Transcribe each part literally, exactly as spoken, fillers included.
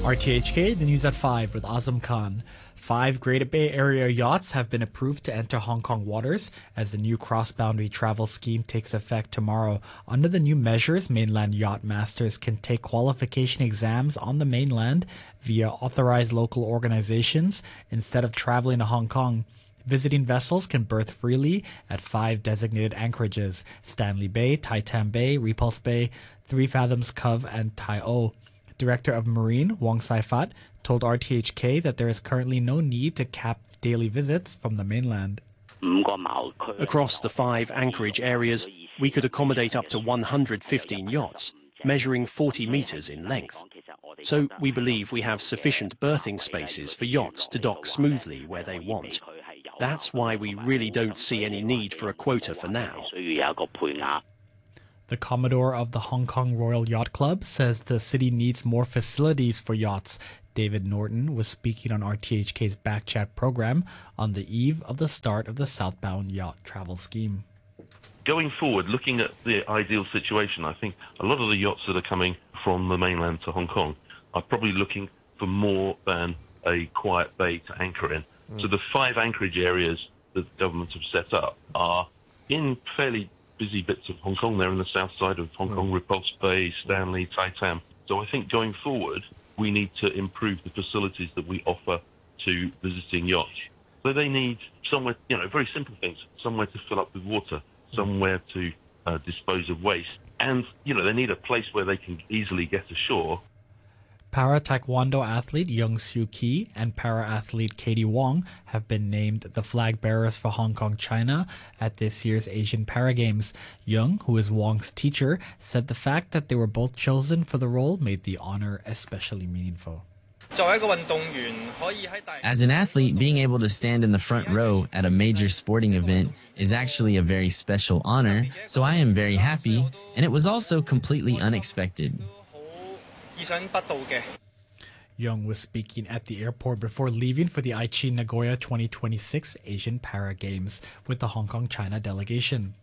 R T H K, the news at five with Azam Khan. Five Greater Bay Area yachts have been approved to enter Hong Kong waters as the new cross-boundary travel scheme takes effect tomorrow. Under the new measures, mainland yacht masters can take qualification exams on the mainland via authorized local organizations instead of traveling to Hong Kong. Visiting vessels can berth freely at five designated anchorages: Stanley Bay, Tai Tam Bay, Repulse Bay, Three Fathoms Cove, and Tai O. Director of Marine, Wong Sai-Fat, told R T H K that there is currently no need to cap daily visits from the mainland. Across the five anchorage areas, we could accommodate up to one hundred fifteen yachts, measuring forty metres in length. So we believe we have sufficient berthing spaces for yachts to dock smoothly where they want. That's why we really don't see any need for a quota for now. The Commodore of the Hong Kong Royal Yacht Club says the city needs more facilities for yachts. David Norton was speaking on R T H K's Backchat program on the eve of the start of the southbound yacht travel scheme. Going forward, looking at the ideal situation, I think a lot of the yachts that are coming from the mainland to Hong Kong are probably looking for more than a quiet bay to anchor in. Mm. So the five anchorage areas that the government have set up are in fairly busy bits of Hong Kong. They're in the south side of Hong mm. Kong, Repulse Bay, Stanley, Tai Tam. So I think going forward, we need to improve the facilities that we offer to visiting yachts. So they need somewhere, you know, very simple things, somewhere to fill up with water, somewhere to uh, dispose of waste. And, you know, they need a place where they can easily get ashore. Para-Taekwondo athlete Young Soo Ki and para-athlete Katie Wong have been named the flag bearers for Hong Kong, China at this year's Asian Para Games. Young, who is Wong's teacher, said the fact that they were both chosen for the role made the honor especially meaningful. As an athlete, being able to stand in the front row at a major sporting event is actually a very special honor, so I am very happy, and it was also completely unexpected. Young was speaking at the airport before leaving for the Aichi Nagoya twenty twenty-six Asian Para Games with the Hong Kong-China delegation.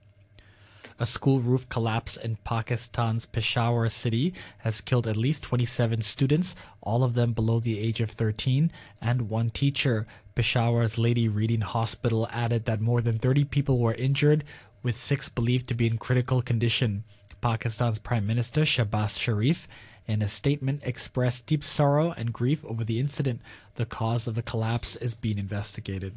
A school roof collapse in Pakistan's Peshawar city has killed at least twenty-seven students, all of them below the age of thirteen, and one teacher. Peshawar's Lady Reading Hospital added that more than thirty people were injured, with six believed to be in critical condition. Pakistan's Prime Minister Shehbaz Sharif, in a statement, expressed deep sorrow and grief over the incident. The cause of the collapse is being investigated.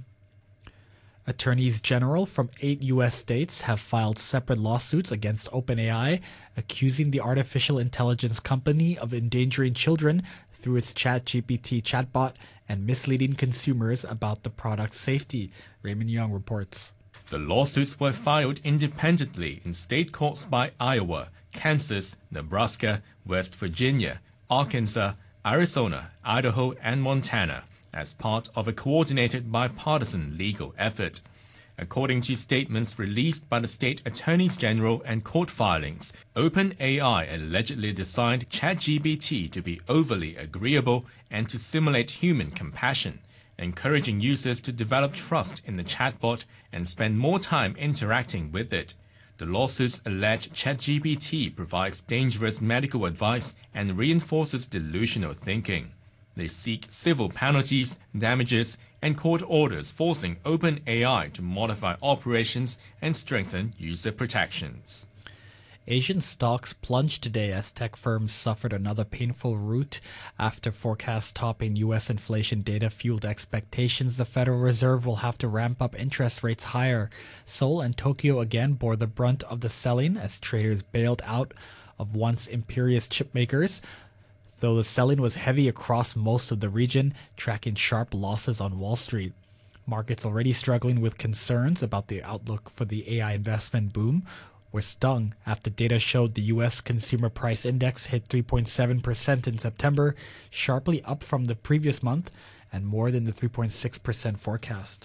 Attorneys general from eight U S states have filed separate lawsuits against OpenAI, accusing the artificial intelligence company of endangering children through its ChatGPT chatbot and misleading consumers about the product's safety. Raymond Young reports. The lawsuits were filed independently in state courts by Iowa, Kansas, Nebraska, West Virginia, Arkansas, Arizona, Idaho, and Montana, as part of a coordinated bipartisan legal effort. According to statements released by the state attorneys general and court filings, OpenAI allegedly designed ChatGPT to be overly agreeable and to simulate human compassion, encouraging users to develop trust in the chatbot and spend more time interacting with it. The lawsuits allege ChatGPT provides dangerous medical advice and reinforces delusional thinking. They seek civil penalties, damages, and court orders forcing OpenAI to modify operations and strengthen user protections. Asian stocks plunged today as tech firms suffered another painful rout after forecasts topping U S inflation data fueled expectations the Federal Reserve will have to ramp up interest rates higher. Seoul and Tokyo again bore the brunt of the selling as traders bailed out of once imperious chipmakers, though the selling was heavy across most of the region, tracking sharp losses on Wall Street. Markets already struggling with concerns about the outlook for the A I investment boom were stung after data showed the U S Consumer Price Index hit three point seven percent in September, sharply up from the previous month and more than the three point six percent forecast.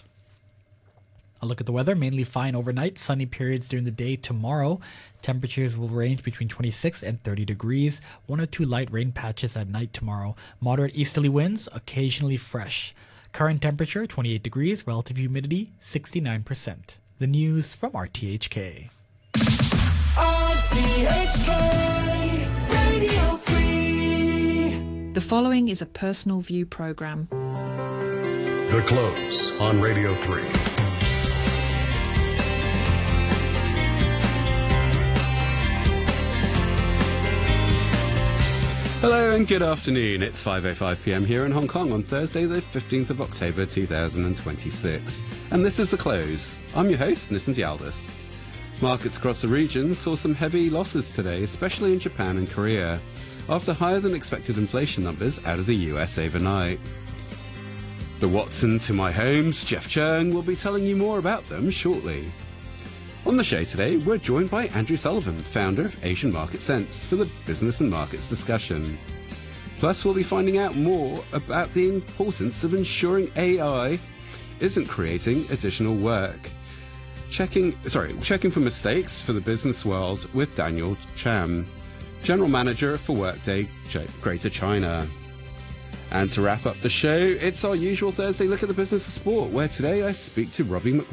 A look at the weather, mainly fine overnight, sunny periods during the day tomorrow. Temperatures will range between twenty-six and thirty degrees, one or two light rain patches at night tomorrow. Moderate easterly winds, occasionally fresh. Current temperature twenty-eight degrees, relative humidity sixty-nine percent. The news from R T H K. R T H K Radio three. The following is a personal view program. The Close on Radio three. Hello and good afternoon. It's five oh five p m here in Hong Kong on Thursday the fifteenth of October two thousand twenty-six. And this is The Close. I'm your host, Nitin Yaldis. Markets across the region saw some heavy losses today, especially in Japan and Korea, after higher than expected inflation numbers out of the U S overnight. The Watson to my homes, Jeff Chung, will be telling you more about them shortly. On the show today, we're joined by Andrew Sullivan, founder of Asian Market Sense, for the business and markets discussion. Plus, we'll be finding out more about the importance of ensuring A I isn't creating additional work. Checking, sorry, checking for mistakes for the business world with Daniel Cham, General Manager for Workday Greater China. And to wrap up the show, it's our usual Thursday look at the business of sport, where today I speak to Robbie McGrath.